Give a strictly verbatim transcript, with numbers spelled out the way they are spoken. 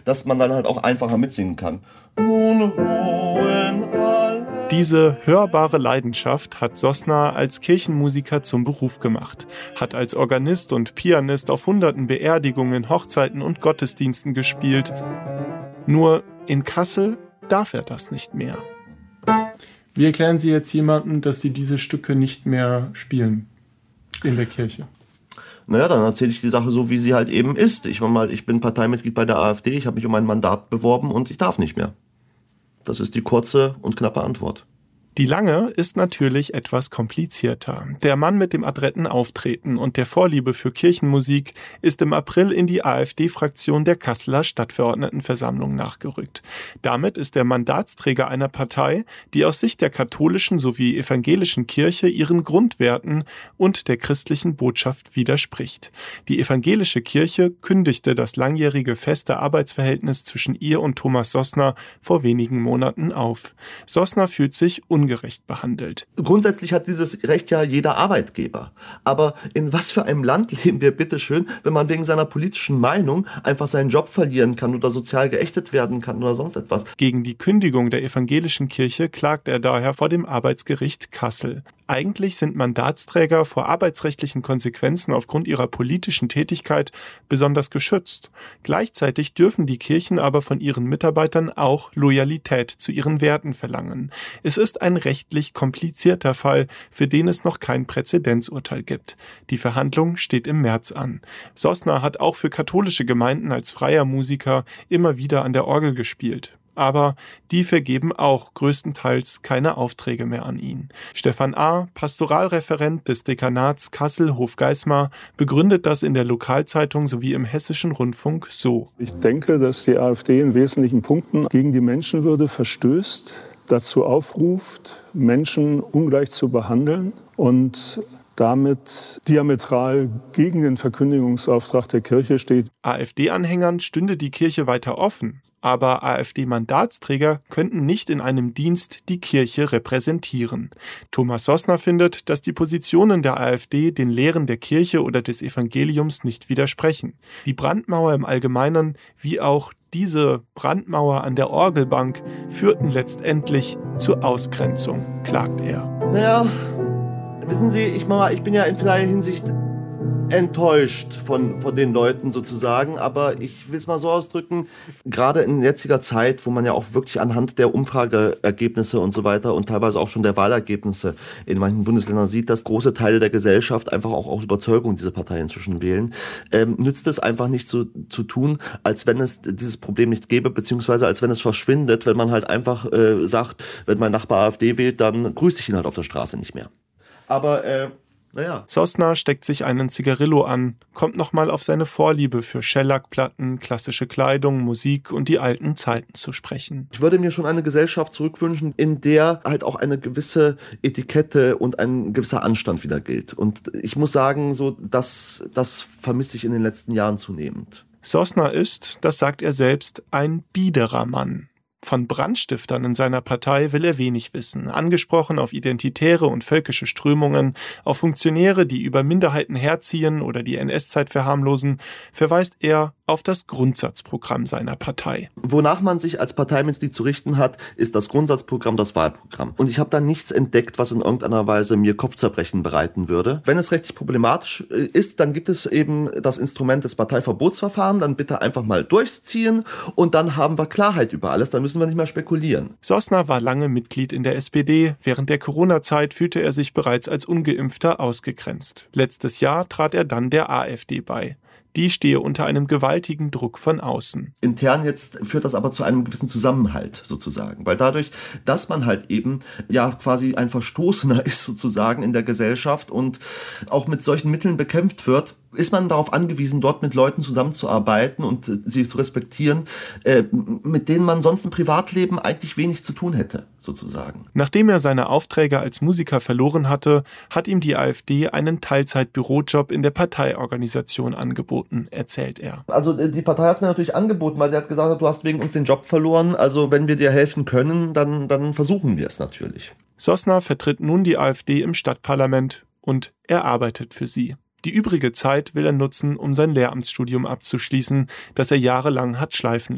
dass man dann halt auch einfacher mitsingen kann. Nun ruhen alle. Diese hörbare Leidenschaft hat Sosna als Kirchenmusiker zum Beruf gemacht, hat als Organist und Pianist auf hunderten Beerdigungen, Hochzeiten und Gottesdiensten gespielt. Nur in Kassel darf er das nicht mehr. Wie erklären Sie jetzt jemandem, dass Sie diese Stücke nicht mehr spielen in der Kirche? Naja, dann erzähle ich die Sache so, wie sie halt eben ist. Ich war mal, ich bin Parteimitglied bei der AfD, ich habe mich um ein Mandat beworben und ich darf nicht mehr. Das ist die kurze und knappe Antwort. Die lange ist natürlich etwas komplizierter. Der Mann mit dem adretten Auftreten und der Vorliebe für Kirchenmusik ist im April in die AfD-Fraktion der Kasseler Stadtverordnetenversammlung nachgerückt. Damit ist er Mandatsträger einer Partei, die aus Sicht der katholischen sowie evangelischen Kirche ihren Grundwerten und der christlichen Botschaft widerspricht. Die evangelische Kirche kündigte das langjährige feste Arbeitsverhältnis zwischen ihr und Thomas Sosna vor wenigen Monaten auf. Sosna fühlt sich ungerecht behandelt. Grundsätzlich hat dieses Recht ja jeder Arbeitgeber. Aber in was für einem Land leben wir bitteschön, wenn man wegen seiner politischen Meinung einfach seinen Job verlieren kann oder sozial geächtet werden kann oder sonst etwas? Gegen die Kündigung der evangelischen Kirche klagt er daher vor dem Arbeitsgericht Kassel. Eigentlich sind Mandatsträger vor arbeitsrechtlichen Konsequenzen aufgrund ihrer politischen Tätigkeit besonders geschützt. Gleichzeitig dürfen die Kirchen aber von ihren Mitarbeitern auch Loyalität zu ihren Werten verlangen. Es ist ein rechtlich komplizierter Fall, für den es noch kein Präzedenzurteil gibt. Die Verhandlung steht im März an. Sosna hat auch für katholische Gemeinden als freier Musiker immer wieder an der Orgel gespielt. Aber die vergeben auch größtenteils keine Aufträge mehr an ihn. Stefan A., Pastoralreferent des Dekanats Kassel-Hofgeismar, begründet das in der Lokalzeitung sowie im Hessischen Rundfunk so. Ich denke, dass die AfD in wesentlichen Punkten gegen die Menschenwürde verstößt, dazu aufruft, Menschen ungleich zu behandeln und damit diametral gegen den Verkündigungsauftrag der Kirche steht. AfD-Anhängern stünde die Kirche weiter offen. Aber AfD-Mandatsträger könnten nicht in einem Dienst die Kirche repräsentieren. Thomas Sosna findet, dass die Positionen der AfD den Lehren der Kirche oder des Evangeliums nicht widersprechen. Die Brandmauer im Allgemeinen, wie auch diese Brandmauer an der Orgelbank, führten letztendlich zur Ausgrenzung, klagt er. Naja, wissen Sie, ich, Mama, ich bin ja in vielerlei Hinsicht enttäuscht von, von den Leuten sozusagen, aber ich will es mal so ausdrücken, gerade in jetziger Zeit, wo man ja auch wirklich anhand der Umfrageergebnisse und so weiter und teilweise auch schon der Wahlergebnisse in manchen Bundesländern sieht, dass große Teile der Gesellschaft einfach auch aus Überzeugung diese Partei inzwischen wählen, ähm, nützt es einfach nicht so zu tun, als wenn es dieses Problem nicht gäbe, beziehungsweise als wenn es verschwindet, wenn man halt einfach äh, sagt, wenn mein Nachbar AfD wählt, dann grüße ich ihn halt auf der Straße nicht mehr. Aber äh, Naja. Sosna steckt sich einen Zigarillo an, kommt nochmal auf seine Vorliebe für Schellackplatten, klassische Kleidung, Musik und die alten Zeiten zu sprechen. Ich würde mir schon eine Gesellschaft zurückwünschen, in der halt auch eine gewisse Etikette und ein gewisser Anstand wieder gilt. Und ich muss sagen, so das, das vermisse ich in den letzten Jahren zunehmend. Sosna ist, das sagt er selbst, ein biederer Mann. Von Brandstiftern in seiner Partei will er wenig wissen. Angesprochen auf identitäre und völkische Strömungen, auf Funktionäre, die über Minderheiten herziehen oder die N S-Zeit verharmlosen, verweist er auf das Grundsatzprogramm seiner Partei. Wonach man sich als Parteimitglied zu richten hat, ist das Grundsatzprogramm, das Wahlprogramm. Und ich habe da nichts entdeckt, was in irgendeiner Weise mir Kopfzerbrechen bereiten würde. Wenn es rechtlich problematisch ist, dann gibt es eben das Instrument des Parteiverbotsverfahrens, dann bitte einfach mal durchziehen und dann haben wir Klarheit über alles, dann müssen wir nicht mehr spekulieren. Sosna war lange Mitglied in der S P D. Während der Corona-Zeit fühlte er sich bereits als Ungeimpfter ausgegrenzt. Letztes Jahr trat er dann der AfD bei. Die stehe unter einem gewaltigen Druck von außen. Intern jetzt führt das aber zu einem gewissen Zusammenhalt sozusagen, weil dadurch, dass man halt eben ja quasi ein Verstoßener ist sozusagen in der Gesellschaft und auch mit solchen Mitteln bekämpft wird, ist man darauf angewiesen, dort mit Leuten zusammenzuarbeiten und äh, sie zu respektieren, äh, mit denen man sonst im Privatleben eigentlich wenig zu tun hätte, sozusagen. Nachdem er seine Aufträge als Musiker verloren hatte, hat ihm die AfD einen Teilzeit-Bürojob in der Parteiorganisation angeboten, erzählt er. Also die Partei hat es mir natürlich angeboten, weil sie hat gesagt, du hast wegen uns den Job verloren, also wenn wir dir helfen können, dann, dann versuchen wir es natürlich. Sosna vertritt nun die AfD im Stadtparlament und er arbeitet für sie. Die übrige Zeit will er nutzen, um sein Lehramtsstudium abzuschließen, das er jahrelang hat schleifen